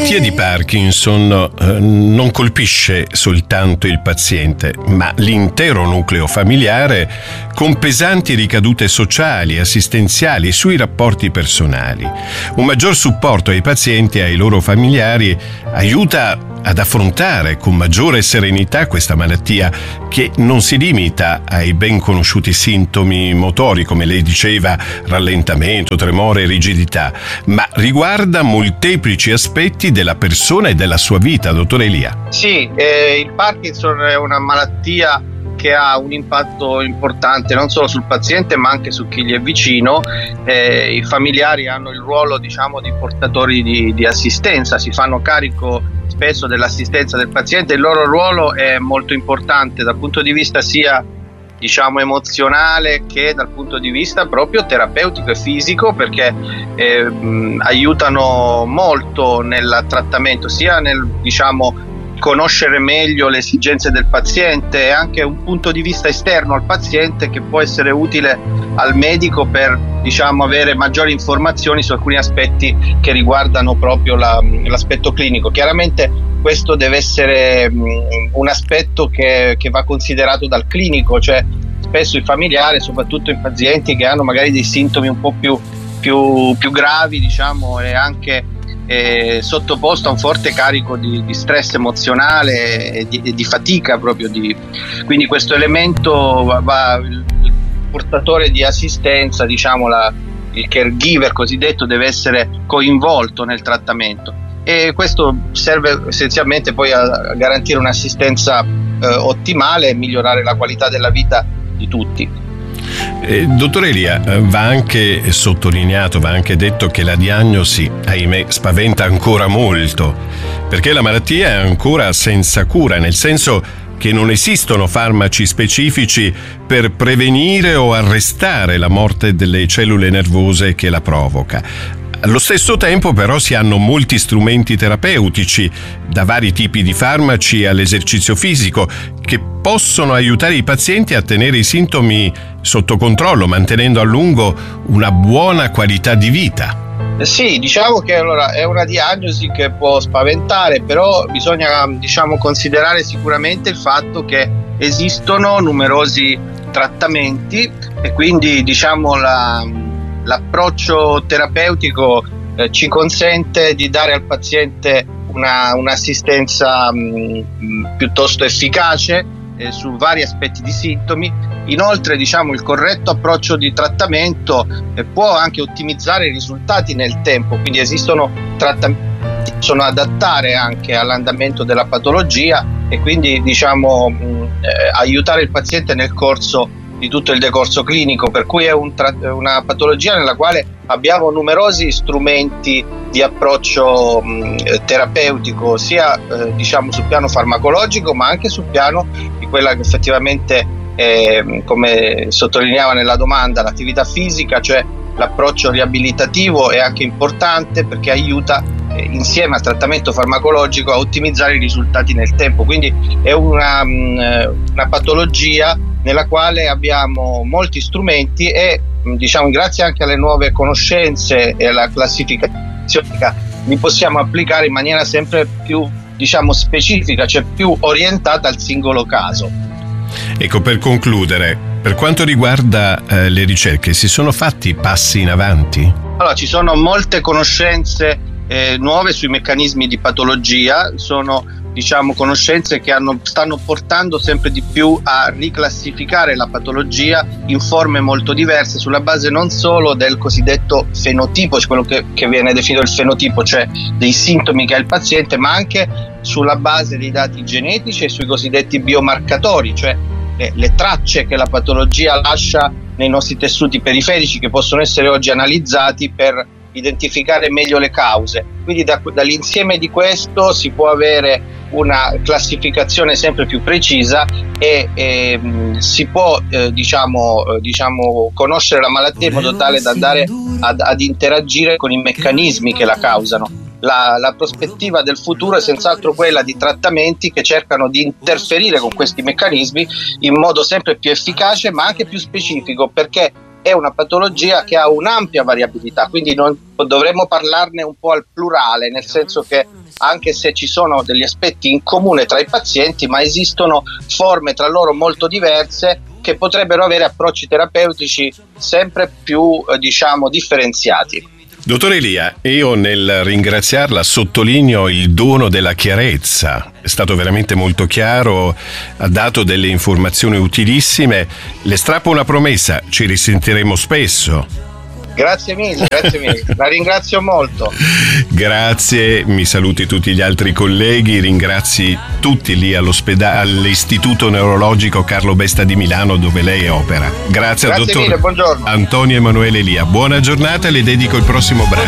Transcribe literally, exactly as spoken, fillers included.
malattia di Parkinson eh, non colpisce soltanto il paziente, ma l'intero nucleo familiare, con pesanti ricadute sociali, assistenziali sui rapporti personali. Un maggior supporto ai pazienti e ai loro familiari aiuta ad affrontare con maggiore serenità questa malattia, che non si limita ai ben conosciuti sintomi motori, come lei diceva, rallentamento, tremore e rigidità, ma riguarda molteplici aspetti della persona e della sua vita, dottor Elia. Sì, eh, il Parkinson è una malattia che ha un impatto importante non solo sul paziente ma anche su chi gli è vicino. Eh, i familiari hanno il ruolo, diciamo, di portatori di, di assistenza, si fanno carico spesso dell'assistenza del paziente. Il loro ruolo è molto importante dal punto di vista sia, diciamo, emozionale che dal punto di vista proprio terapeutico e fisico, perché eh, mh, aiutano molto nel trattamento, sia nel, diciamo, conoscere meglio le esigenze del paziente e anche un punto di vista esterno al paziente che può essere utile al medico per, diciamo, avere maggiori informazioni su alcuni aspetti che riguardano proprio la, l'aspetto clinico. Chiaramente questo deve essere un aspetto che, che va considerato dal clinico, cioè spesso il familiare, soprattutto in pazienti che hanno magari dei sintomi un po' più, più, più gravi, diciamo, e anche eh, sottoposto a un forte carico di, di stress emozionale e di, di fatica proprio. Di, quindi questo elemento va, va il, il portatore di assistenza, diciamo la, il caregiver cosiddetto, deve essere coinvolto nel trattamento, e questo serve essenzialmente poi a garantire un'assistenza eh, ottimale e migliorare la qualità della vita di tutti. Eh, dottor Elia, va anche sottolineato, va anche detto che la diagnosi, ahimè, spaventa ancora molto, perché la malattia è ancora senza cura, nel senso che non esistono farmaci specifici per prevenire o arrestare la morte delle cellule nervose che la provoca. Allo stesso tempo però si hanno molti strumenti terapeutici, da vari tipi di farmaci all'esercizio fisico, che possono aiutare i pazienti a tenere i sintomi sotto controllo, mantenendo a lungo una buona qualità di vita. Sì, diciamo che allora è una diagnosi che può spaventare, però bisogna, diciamo, considerare sicuramente il fatto che esistono numerosi trattamenti e quindi, diciamo, la l'approccio terapeutico eh, ci consente di dare al paziente una, un'assistenza mh, piuttosto efficace eh, su vari aspetti di sintomi. Inoltre, diciamo, il corretto approccio di trattamento eh, può anche ottimizzare i risultati nel tempo, quindi esistono trattamenti che possono adattare anche all'andamento della patologia e quindi, diciamo, mh, eh, aiutare il paziente nel corso di tutto il decorso clinico, per cui è un tra- una patologia nella quale abbiamo numerosi strumenti di approccio mh, terapeutico, sia eh, diciamo sul piano farmacologico ma anche sul piano di quella che effettivamente eh, come sottolineava nella domanda, l'attività fisica, cioè l'approccio riabilitativo è anche importante perché aiuta eh, insieme al trattamento farmacologico a ottimizzare i risultati nel tempo. Quindi è una, mh, una patologia nella quale abbiamo molti strumenti e, diciamo, grazie anche alle nuove conoscenze e alla classificazione li possiamo applicare in maniera sempre più, diciamo, specifica, cioè più orientata al singolo caso. Ecco, per concludere, per quanto riguarda eh, le ricerche, si sono fatti passi in avanti? Allora, ci sono molte conoscenze eh, nuove sui meccanismi di patologia, sono, diciamo, conoscenze che hanno, stanno portando sempre di più a riclassificare la patologia in forme molto diverse sulla base non solo del cosiddetto fenotipo, cioè quello che, che viene definito il fenotipo, cioè dei sintomi che ha il paziente, ma anche sulla base dei dati genetici e sui cosiddetti biomarcatori, cioè le, le tracce che la patologia lascia nei nostri tessuti periferici, che possono essere oggi analizzati per identificare meglio le cause. Quindi da, dall'insieme di questo si può avere una classificazione sempre più precisa e, e si può eh, diciamo, eh, diciamo conoscere la malattia in modo tale da andare ad, ad interagire con i meccanismi che la causano. La, la prospettiva del futuro è senz'altro quella di trattamenti che cercano di interferire con questi meccanismi in modo sempre più efficace ma anche più specifico, perché è una patologia che ha un'ampia variabilità, quindi non dovremmo parlarne un po' al plurale, nel senso che anche se ci sono degli aspetti in comune tra i pazienti, ma esistono forme tra loro molto diverse che potrebbero avere approcci terapeutici sempre più eh, diciamo differenziati. Dottor Elia, io nel ringraziarla sottolineo il dono della chiarezza. È stato veramente molto chiaro, ha dato delle informazioni utilissime. Le strappo una promessa, ci risentiremo spesso. Grazie mille, grazie mille, la ringrazio molto. Grazie, mi saluti tutti gli altri colleghi, ringrazi tutti lì all'ospedale, all'Istituto Neurologico Carlo Besta di Milano dove lei opera. Grazie, grazie al dottor mille, buongiorno. Antonio Emanuele Elia. Buona giornata, le dedico il prossimo brano.